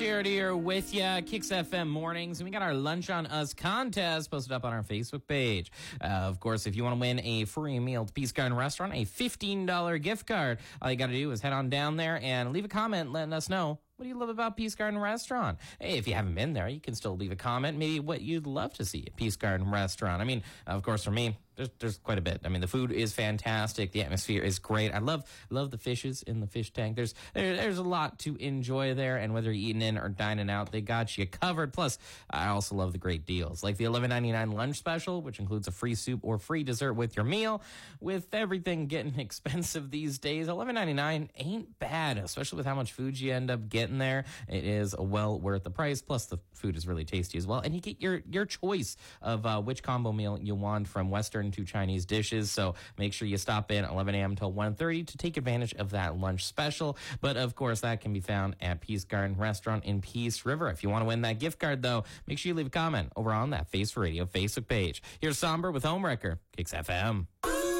Jared here with ya, Kicks FM Mornings, and we got our Lunch on Us contest posted up on our Facebook page. Of course, if you want to win a free meal to Peace Garden Restaurant, a $15 gift card, all you got to do is head on down there and leave a comment letting us know what do you love about Peace Garden Restaurant. Hey, if you haven't been there, you can still leave a comment, maybe what you'd love to see at Peace Garden Restaurant. I mean, of course, for me, there's quite a bit. I mean, the food is fantastic. The atmosphere is great. I love the fishes in the fish tank. There's a lot to enjoy there, and whether you're eating in or dining out, they got you covered. Plus, I also love the great deals, like the $11.99 lunch special, which includes a free soup or free dessert with your meal. With everything getting expensive these days, $11.99 ain't bad, especially with how much food you end up getting there. It is well worth the price. Plus, the food is really tasty as well, and you get your choice of which combo meal you want, from Western to Chinese dishes. So make sure you stop in 11 a.m. till 1:30 to take advantage of that lunch special. But of course, that can be found at Peace Garden Restaurant in Peace River. If you want to win that gift card, though, make sure you leave a comment over on that Face for Radio Facebook page. Here's Somber with Homewrecker, Kicks FM.